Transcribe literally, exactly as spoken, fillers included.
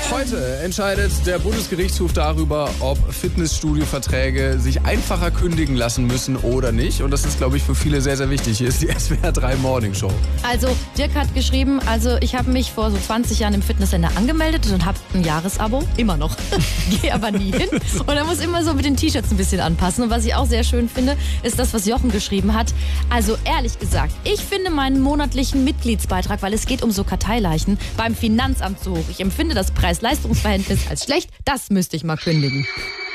Heute entscheidet der Bundesgerichtshof darüber, ob Fitnessstudio-Verträge sich einfacher kündigen lassen müssen oder nicht. Und das ist, glaube ich, für viele sehr, sehr wichtig. Hier ist die S W R drei Morning Show. Also Dirk hat geschrieben, also ich habe mich vor so zwanzig Jahren im Fitnesscenter angemeldet und habe ein Jahresabo, immer noch, gehe aber nie hin. Und er muss immer so mit den T-Shirts ein bisschen anpassen. Und was ich auch sehr schön finde, ist das, was Jochen geschrieben hat. Also ehrlich gesagt, ich finde meinen monatlichen Mitgliedsbeitrag, weil es geht um so Karteileichen, beim Finanzamt zu hoch. Ich empfinde das Preis-Leistungs-Verhältnis als schlecht. Das müsste ich mal kündigen.